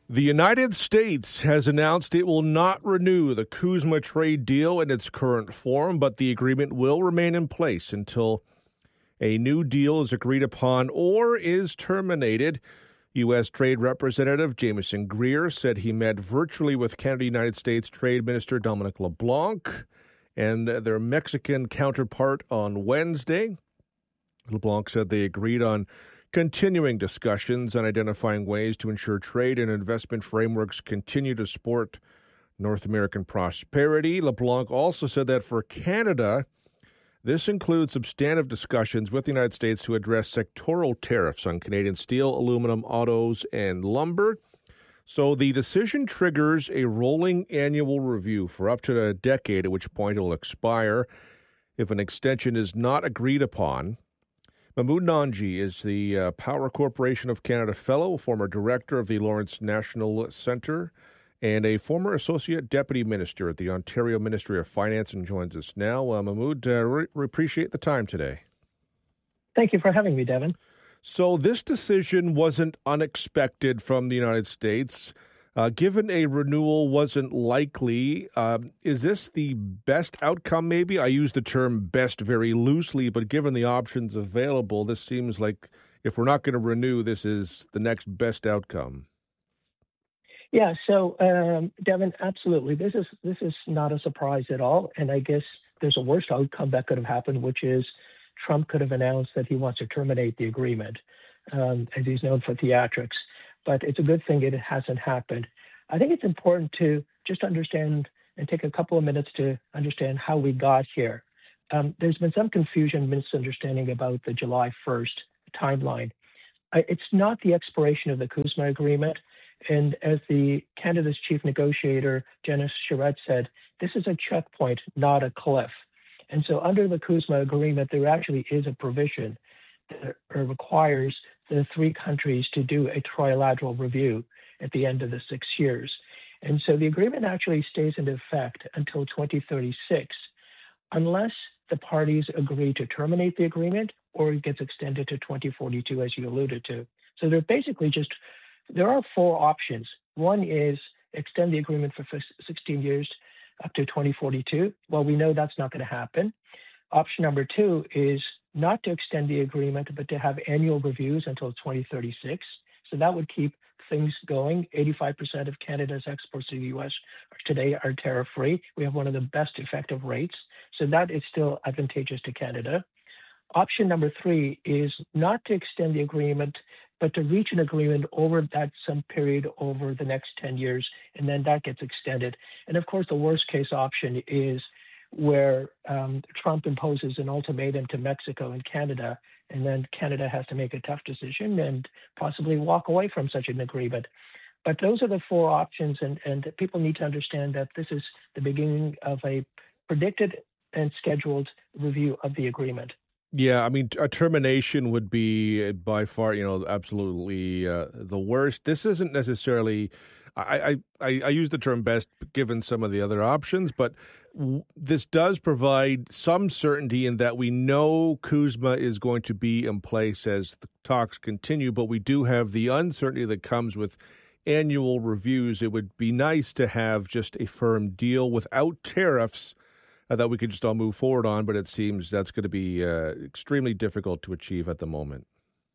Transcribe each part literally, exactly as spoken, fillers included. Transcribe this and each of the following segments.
The United States has announced it will not renew the CUSMA trade deal in its current form, but the agreement will remain in place until a new deal is agreed upon or is terminated. U S. Trade Representative Jamieson Greer said he met virtually with Canada-United States Trade Minister Dominic LeBlanc and their Mexican counterpart on Wednesday. LeBlanc said they agreed on continuing discussions on identifying ways to ensure trade and investment frameworks continue to support North American prosperity. LeBlanc also said that for Canada, this includes substantive discussions with the United States to address sectoral tariffs on Canadian steel, aluminum, autos, and lumber. So the decision triggers a rolling annual review for up to a decade, at which point it will expire if an extension is not agreed upon. Mahmood Nanji is the uh, Power Corporation of Canada Fellow, former director of the Lawrence National Centre, and a former Associate Deputy Minister at the Ontario Ministry of Finance, and joins us now. Uh, Mahmood, uh, we re- appreciate the time today. Thank you for having me, Devin. So this decision wasn't unexpected from the United States. Uh, given a renewal wasn't likely, um, is this the best outcome maybe? I use the term best very loosely, but given the options available, this seems like if we're not going to renew, this is the next best outcome. Yeah, so um, Devin, absolutely. This is this is not a surprise at all. And I guess there's a worse outcome that could have happened, which is Trump could have announced that he wants to terminate the agreement, um, as he's known for theatrics. But it's a good thing it hasn't happened. I think it's important to just understand and take a couple of minutes to understand how we got here. Um, there's been some confusion, misunderstanding about the July first timeline. Uh, it's not the expiration of the CUSMA agreement. And as the Canada's chief negotiator, Janice Charette, said, this is a checkpoint, not a cliff. And so under the CUSMA agreement, there actually is a provision that requires the three countries to do a trilateral review at the end of the six years. And so the agreement actually stays in effect until twenty thirty-six, unless the parties agree to terminate the agreement or it gets extended to twenty forty-two, as you alluded to. So they're basically just, there are four options. One is extend the agreement for sixteen years up to twenty forty-two. Well, we know that's not going to happen. Option number two is not to extend the agreement, but to have annual reviews until twenty thirty-six. So that would keep things going. eighty-five percent of Canada's exports to the U S today are tariff-free. We have one of the best effective rates. So that is still advantageous to Canada. Option number three is not to extend the agreement, but to reach an agreement over that some period over the next ten years, and then that gets extended. And of course, the worst case option is where um, Trump imposes an ultimatum to Mexico and Canada, and then Canada has to make a tough decision and possibly walk away from such an agreement. But those are the four options, and, and people need to understand that this is the beginning of a predicted and scheduled review of the agreement. Yeah, I mean, a termination would be by far, you know, absolutely uh, the worst. This isn't necessarily, I, I, I use the term best given some of the other options, but w- this does provide some certainty in that we know CUSMA is going to be in place as the talks continue, but we do have the uncertainty that comes with annual reviews. It would be nice to have just a firm deal without tariffs Uh, that we could just all move forward on, but it seems that's going to be uh, extremely difficult to achieve at the moment.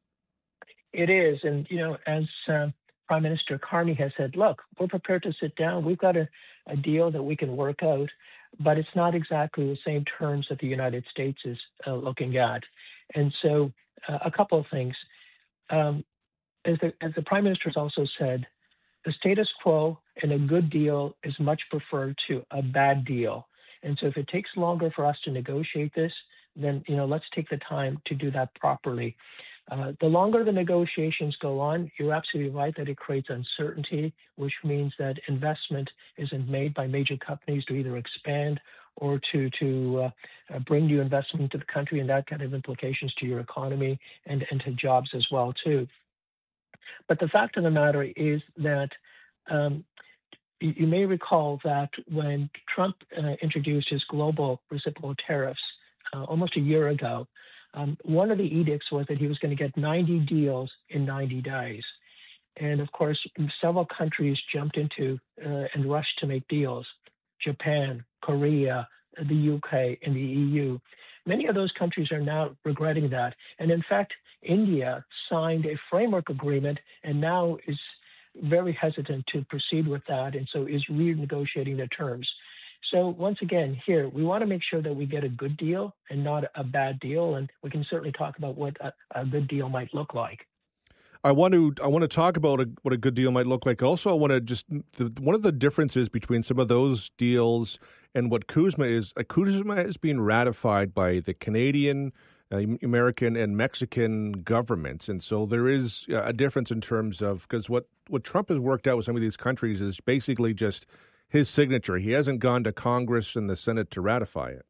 It is. And, you know, as uh, Prime Minister Carney has said, look, we're prepared to sit down. We've got a, a deal that we can work out, but it's not exactly the same terms that the United States is uh, looking at. And so uh, a couple of things. Um, as, the, as the Prime Minister has also said, the status quo and a good deal is much preferred to a bad deal. And so if it takes longer for us to negotiate this, then, you know, let's take the time to do that properly. Uh, the longer the negotiations go on, you're absolutely right that it creates uncertainty, which means that investment isn't made by major companies to either expand or to, to uh, uh, bring new investment into the country, and that kind of implications to your economy and, and to jobs as well, too. But the fact of the matter is that um, you may recall that when Trump uh, introduced his global reciprocal tariffs uh, almost a year ago, um, one of the edicts was that he was going to get ninety deals in ninety days. And of course, several countries jumped into uh, and rushed to make deals. Japan, Korea, the U K, and the E U. Many of those countries are now regretting that. And in fact, India signed a framework agreement and now is very hesitant to proceed with that, and so is renegotiating the terms. So once again, here, we want to make sure that we get a good deal and not a bad deal, and we can certainly talk about what a, a good deal might look like. I want to I want to talk about a, what a good deal might look like. Also, I want to just the, one of the differences between some of those deals and what CUSMA is. Uh, CUSMA is being ratified by the Canadian, uh, American, and Mexican governments, and so there is a difference in terms of because what what Trump has worked out with some of these countries is basically just his signature. He hasn't gone to Congress and the Senate to ratify it.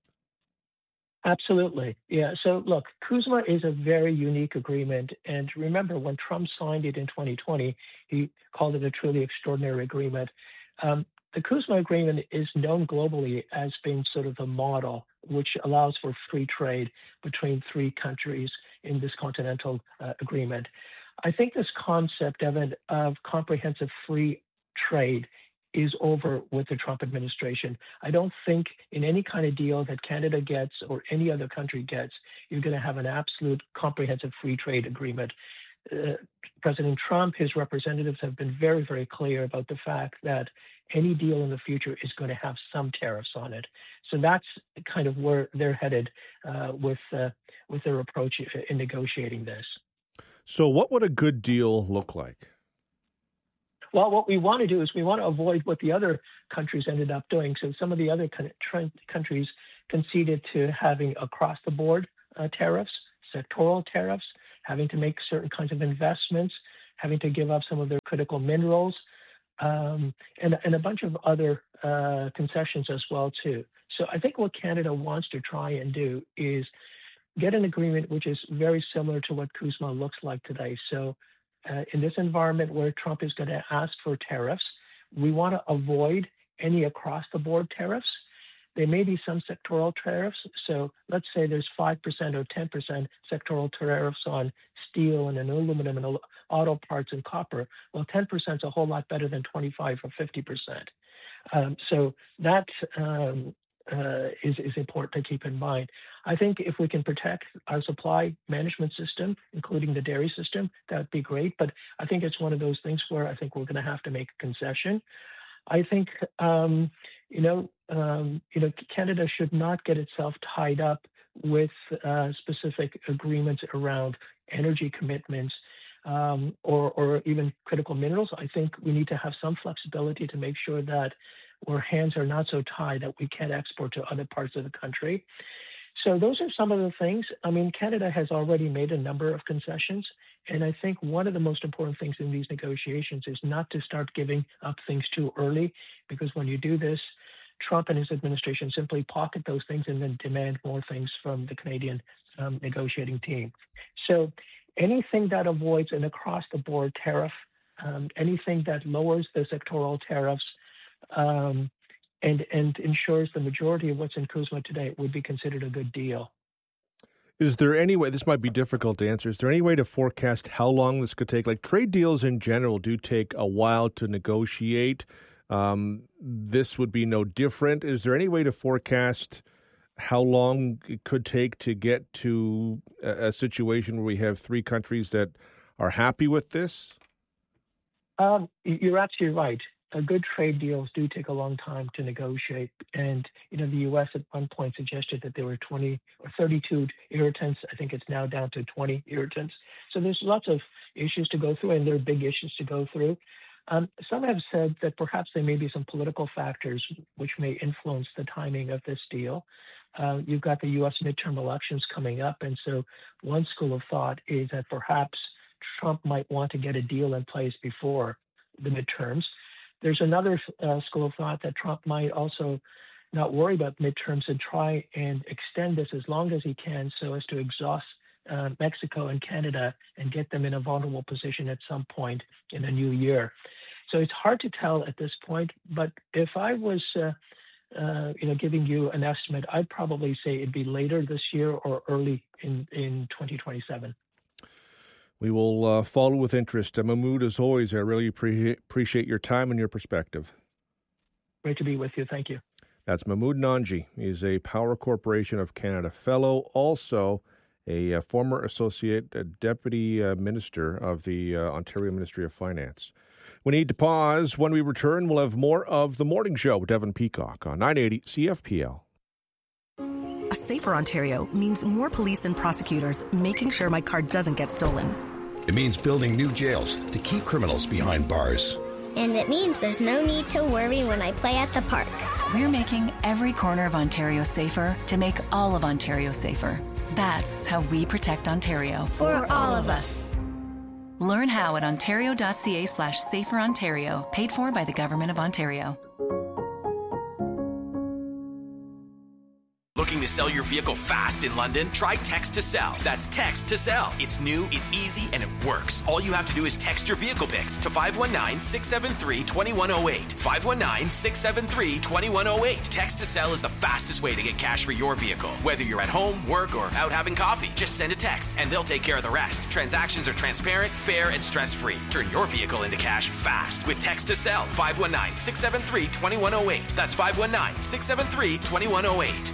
Absolutely. Yeah. So look, CUSMA is a very unique agreement. And remember, when Trump signed it in twenty twenty, he called it a truly extraordinary agreement. Um, the CUSMA agreement is known globally as being sort of the model which allows for free trade between three countries in this continental uh, agreement. I think this concept, Evan, of comprehensive free trade is over with the Trump administration. I don't think in any kind of deal that Canada gets or any other country gets, you're going to have an absolute comprehensive free trade agreement. Uh, President Trump, his representatives have been very, very clear about the fact that any deal in the future is going to have some tariffs on it. So that's kind of where they're headed uh, with uh, with their approach in negotiating this. So what would a good deal look like? Well, what we want to do is we want to avoid what the other countries ended up doing. So some of the other countries conceded to having across-the-board uh, tariffs, sectoral tariffs, having to make certain kinds of investments, having to give up some of their critical minerals, um, and, and a bunch of other uh, concessions as well, too. So I think what Canada wants to try and do is get an agreement which is very similar to what CUSMA looks like today. So Uh, in this environment where Trump is going to ask for tariffs, we want to avoid any across-the-board tariffs. There may be some sectoral tariffs. So let's say there's five percent or ten percent sectoral tariffs on steel and aluminum and auto parts and copper. Well, ten percent is a whole lot better than twenty-five or fifty percent. Um, so that um, uh, is, is important to keep in mind. I think if we can protect our supply management system, including the dairy system, that would be great. But I think it's one of those things where I think we're going to have to make a concession. I think, um, you know, um, you know, Canada should not get itself tied up with uh, specific agreements around energy commitments um, or, or even critical minerals. I think we need to have some flexibility to make sure that our hands are not so tied that we can't export to other parts of the country. So those are some of the things. I mean, Canada has already made a number of concessions. And I think one of the most important things in these negotiations is not to start giving up things too early, because when you do this, Trump and his administration simply pocket those things and then demand more things from the Canadian um, negotiating team. So anything that avoids an across-the-board tariff, um, anything that lowers the sectoral tariffs, um, and, and ensures the majority of what's in CUSMA today would be considered a good deal. Is there any way, this might be difficult to answer, is there any way to forecast how long this could take? Like trade deals in general do take a while to negotiate. Um, this would be no different. Is there any way to forecast how long it could take to get to a, a situation where we have three countries that are happy with this? Um, you're absolutely right. Uh, good trade deals do take a long time to negotiate. And, you know, the U S at one point suggested that there were twenty or thirty-two irritants. I think it's now down to twenty irritants. So there's lots of issues to go through, and there are big issues to go through. Um, some have said that perhaps there may be some political factors which may influence the timing of this deal. Uh, you've got the U S midterm elections coming up. And so one school of thought is that perhaps Trump might want to get a deal in place before the midterms. There's another uh, school of thought that Trump might also not worry about midterms and try and extend this as long as he can so as to exhaust uh, Mexico and Canada and get them in a vulnerable position at some point in the new year. So it's hard to tell at this point, but if I was uh, uh, you know, giving you an estimate, I'd probably say it'd be later this year or early in, in twenty twenty-seven. We will uh, follow with interest. Uh, Mahmoud, as always, I really pre- appreciate your time and your perspective. Great to be with you. Thank you. That's Mahmoud Nanji. He's a Power Corporation of Canada fellow, also a, a former associate a deputy uh, minister of the uh, Ontario Ministry of Finance. We need to pause. When we return, we'll have more of The Morning Show with Devin Peacock on nine eighty C F P L. A safer Ontario means more police and prosecutors making sure my car doesn't get stolen. It means building new jails to keep criminals behind bars. And it means there's no need to worry when I play at the park. We're making every corner of Ontario safer to make all of Ontario safer. That's how we protect Ontario. For, For all of us. Learn how at ontario.ca slash safer Ontario. Paid for by the Government of Ontario. Looking to sell your vehicle fast in London? Try Text to Sell. That's Text to Sell. It's new, it's easy, and it works. All you have to do is text your vehicle pics to five one nine, six seven three, two one zero eight. five one nine, six seven three, two one zero eight. Text to Sell is the fastest way to get cash for your vehicle. Whether you're at home, work, or out having coffee, just send a text and they'll take care of the rest. Transactions are transparent, fair, and stress-free. Turn your vehicle into cash fast with Text to Sell. five one nine, six seven three, two one zero eight. That's five one nine, six seven three, two one zero eight.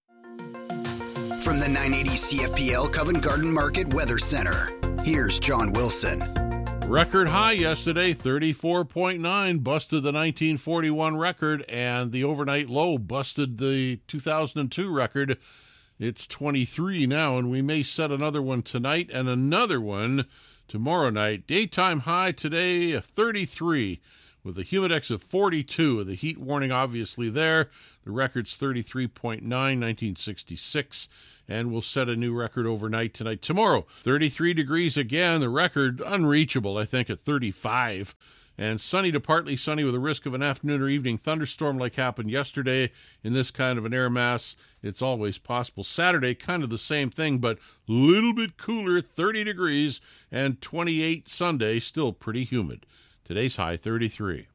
From the nine eighty C F P L Covent Garden Market Weather Center, here's John Wilson. Record high yesterday, thirty-four point nine, busted the nineteen forty-one record, and the overnight low busted the two thousand two record. It's twenty-three now, and we may set another one tonight and another one tomorrow night. Daytime high today, thirty-three, with a humidex of forty-two. The heat warning obviously there. The record's thirty-three point nine, nineteen sixty-six, and we'll set a new record overnight tonight. Tomorrow, thirty-three degrees again. The record unreachable, I think, at thirty-five. And sunny to partly sunny with a risk of an afternoon or evening thunderstorm like happened yesterday in this kind of an air mass. It's always possible. Saturday, kind of the same thing, but a little bit cooler, thirty degrees, and twenty-eight Sunday, still pretty humid. Today's high, thirty-three.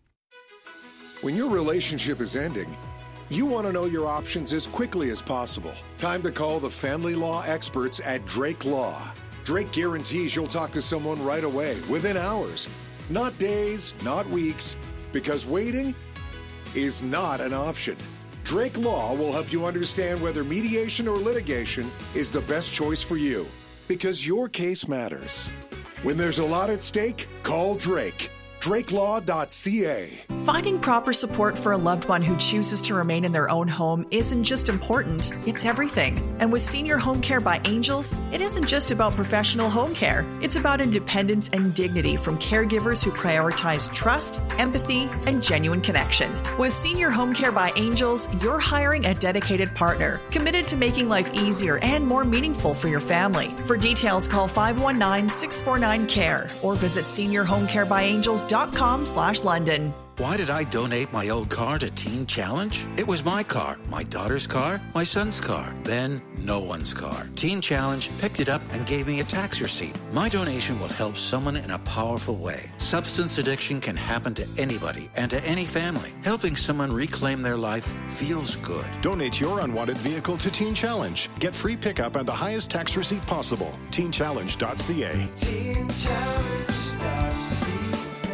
When your relationship is ending, you want to know your options as quickly as possible. Time to call the family law experts at Drake Law. Drake guarantees you'll talk to someone right away, within hours. Not days, not weeks, because waiting is not an option. Drake Law will help you understand whether mediation or litigation is the best choice for you, because your case matters. When there's a lot at stake, call Drake. drake law dot c a. Finding proper support for a loved one who chooses to remain in their own home isn't just important, it's everything. And with Senior Home Care by Angels, it isn't just about professional home care. It's about independence and dignity from caregivers who prioritize trust, empathy, and genuine connection. With Senior Home Care by Angels, you're hiring a dedicated partner, committed to making life easier and more meaningful for your family. For details, call five one nine, six four nine, C A R E or visit senior home care by angels dot com slash London. Why did I donate my old car to Teen Challenge? It was my car, my daughter's car, my son's car, then no one's car. Teen Challenge picked it up and gave me a tax receipt. My donation will help someone in a powerful way. Substance addiction can happen to anybody and to any family. Helping someone reclaim their life feels good. Donate your unwanted vehicle to Teen Challenge. Get free pickup and the highest tax receipt possible. teen challenge dot c a. teen challenge dot c a.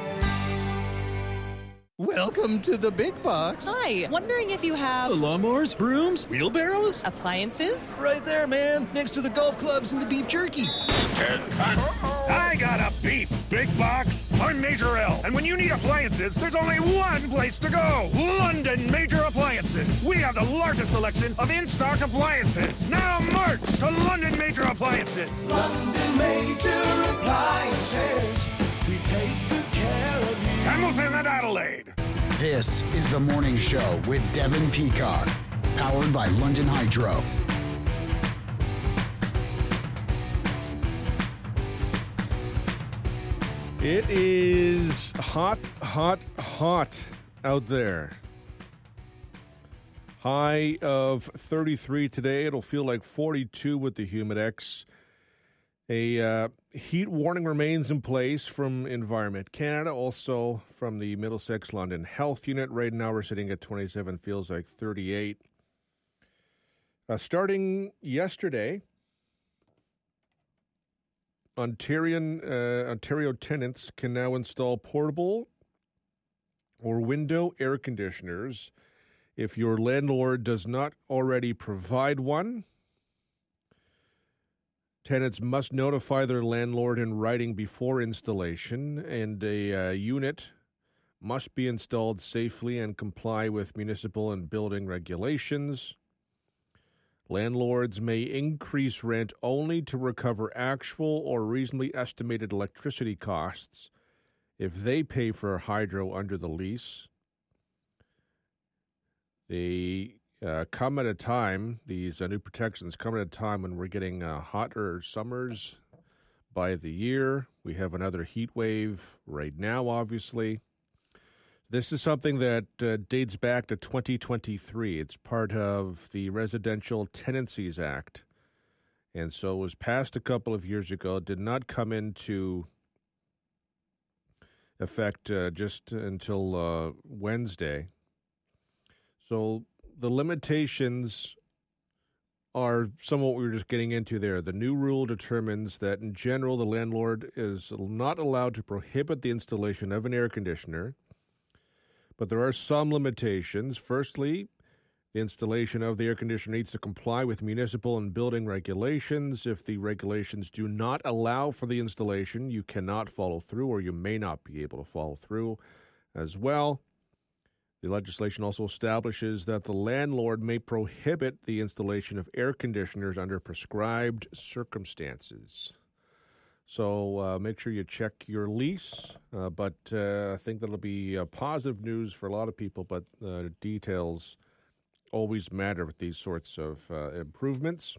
Welcome to the big box. Hi, wondering if you have... lawnmowers, brooms, wheelbarrows? Appliances? Right there, man, next to the golf clubs and the beef jerky. I got a beef big box. I'm Major L, and when you need appliances, there's only one place to go. London Major Appliances. We have the largest selection of in-stock appliances. Now march to London Major Appliances. London Major Appliances. We take good care of you. Hamilton and Adelaide. This is The Morning Show with Devin Peacock, powered by London Hydro. It is hot, hot, hot out there. High of thirty-three today. It'll feel like forty-two with the humidex. A uh, heat warning remains in place from Environment Canada, also from the Middlesex London Health Unit. Right now we're sitting at twenty-seven, feels like thirty-eight. Uh, starting yesterday, Ontarian, uh, Ontario tenants can now install portable or window air conditioners if your landlord does not already provide one. Tenants must notify their landlord in writing before installation, and a uh, unit must be installed safely and comply with municipal and building regulations. Landlords may increase rent only to recover actual or reasonably estimated electricity costs if they pay for hydro under the lease. They uh, come at a time, these uh, new protections come at a time when we're getting uh, hotter summers by the year. We have another heat wave right now, obviously. This is something that uh, dates back to twenty twenty-three. It's part of the Residential Tenancies Act. And so it was passed a couple of years ago. It did not come into effect uh, just until uh, Wednesday. So the limitations are somewhat what we were just getting into there. The new rule determines that in general, the landlord is not allowed to prohibit the installation of an air conditioner. But there are some limitations. Firstly, the installation of the air conditioner needs to comply with municipal and building regulations. If the regulations do not allow for the installation, you cannot follow through, or you may not be able to follow through as well. The legislation also establishes that the landlord may prohibit the installation of air conditioners under prescribed circumstances. So uh, make sure you check your lease, uh, but uh, I think that'll be uh, positive news for a lot of people, but uh, details always matter with these sorts of uh, improvements.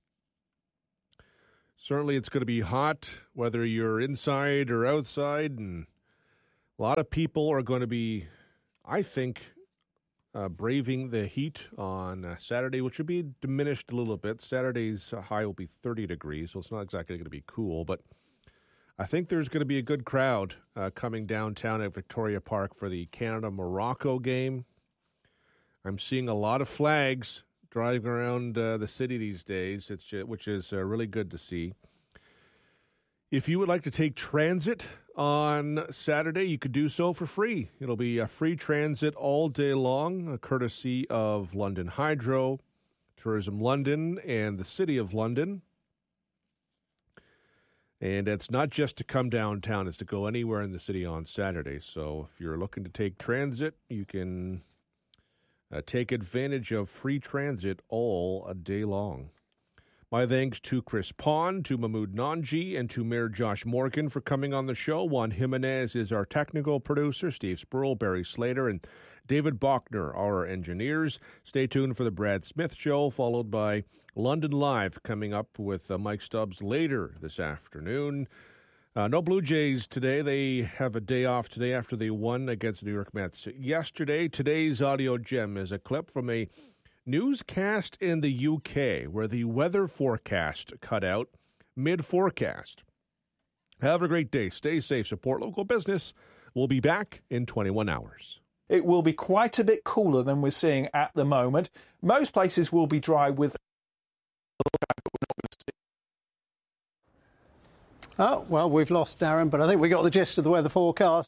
Certainly it's going to be hot, whether you're inside or outside, and a lot of people are going to be, I think, uh, braving the heat on uh, Saturday, which will be diminished a little bit. Saturday's high will be thirty degrees, so it's not exactly going to be cool, but I think there's going to be a good crowd uh, coming downtown at Victoria Park for the Canada-Morocco game. I'm seeing a lot of flags driving around uh, the city these days, it's, which is uh, really good to see. If you would like to take transit on Saturday, you could do so for free. It'll be a free transit all day long, a courtesy of London Hydro, Tourism London, and the City of London. And it's not just to come downtown, it's to go anywhere in the city on Saturday. So if you're looking to take transit, you can uh, take advantage of free transit all a day long. My thanks to Chris Pond, to Mahmoud Nanji, and to Mayor Josh Morgan for coming on the show. Juan Jimenez is our technical producer, Steve Spurl, Barry Slater, and David Bachner, our engineers. Stay tuned for the Brad Smith Show, followed by London Live, coming up with uh, Mike Stubbs later this afternoon. Uh, no Blue Jays today. They have a day off today after they won against the New York Mets yesterday. Today's audio gem is a clip from a newscast in the U K where the weather forecast cut out mid-forecast. Have a great day. Stay safe. Support local business. We'll be back in twenty-one hours. It will be quite a bit cooler than we're seeing at the moment. Most places will be dry with... Oh, well, we've lost Darren, but I think we got the gist of the weather forecast.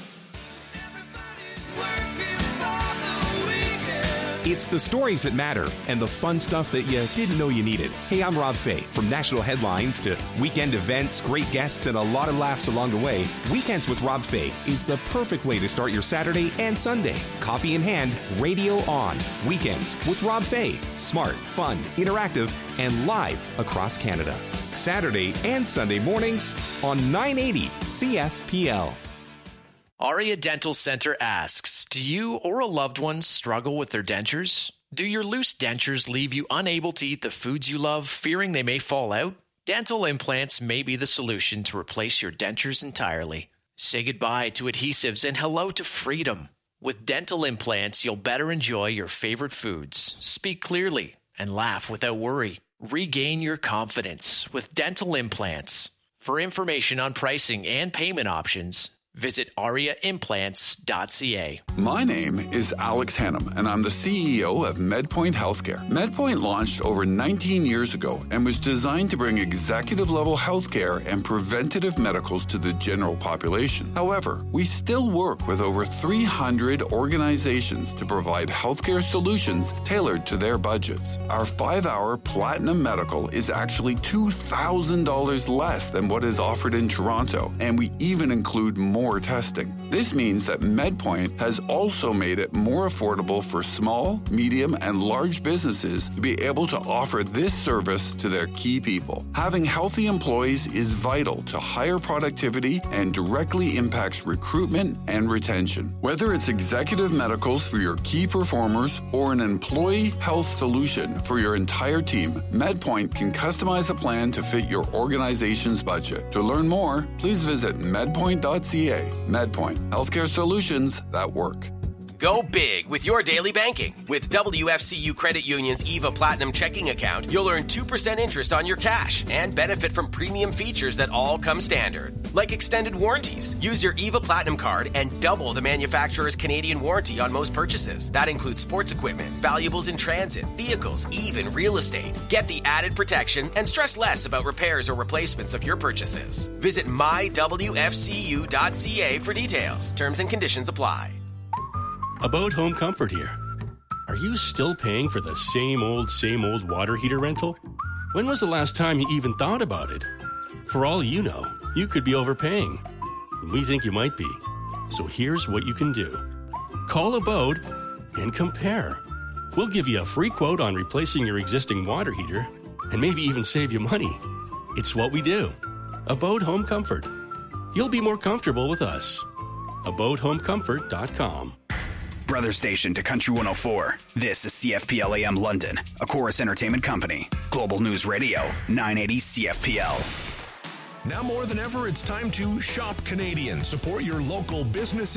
It's the stories that matter and the fun stuff that you didn't know you needed. Hey, I'm Rob Fay. From national headlines to weekend events, great guests, and a lot of laughs along the way, Weekends with Rob Fay is the perfect way to start your Saturday and Sunday. Coffee in hand, radio on. Weekends with Rob Fay. Smart, fun, interactive, and live across Canada. Saturday and Sunday mornings on nine eighty C F P L. Aria Dental Center asks, do you or a loved one struggle with their dentures? Do your loose dentures leave you unable to eat the foods you love, fearing they may fall out? Dental implants may be the solution to replace your dentures entirely. Say goodbye to adhesives and hello to freedom. With dental implants, you'll better enjoy your favorite foods, speak clearly, and laugh without worry. Regain your confidence with dental implants. For information on pricing and payment options, Visit aria implants dot c a. My name is Alex Hannum, and I'm the C E O of MedPoint Healthcare. MedPoint launched over nineteen years ago and was designed to bring executive-level healthcare and preventative medicals to the general population. However, we still work with over three hundred organizations to provide healthcare solutions tailored to their budgets. Our five-hour Platinum Medical is actually two thousand dollars less than what is offered in Toronto, and we even include more testing. This means that MedPoint has also made it more affordable for small, medium, and large businesses to be able to offer this service to their key people. Having healthy employees is vital to higher productivity and directly impacts recruitment and retention. Whether it's executive medicals for your key performers or an employee health solution for your entire team, MedPoint can customize a plan to fit your organization's budget. To learn more, please visit medpoint dot c a. MedPoint, healthcare solutions that work. Go big with your daily banking. With W F C U Credit Union's EVA Platinum checking account, you'll earn two percent interest on your cash and benefit from premium features that all come standard, like extended warranties. Use your EVA Platinum card and double the manufacturer's Canadian warranty on most purchases. That includes sports equipment, valuables in transit, vehicles, even real estate. Get the added protection and stress less about repairs or replacements of your purchases. Visit my w f c u dot c a for details. Terms and conditions apply. About Home Comfort here. Are you still paying for the same old, same old water heater rental? When was the last time you even thought about it? For all you know, you could be overpaying. We think you might be. So here's what you can do. Call Abode and compare. We'll give you a free quote on replacing your existing water heater and maybe even save you money. It's what we do. Abode Home Comfort. You'll be more comfortable with us. abode home comfort dot com. Brother station to Country one oh four. This is C F P L A M London, a Chorus Entertainment Company. Global News Radio, nine eighty C F P L. Now more than ever, it's time to shop Canadian. Support your local businesses.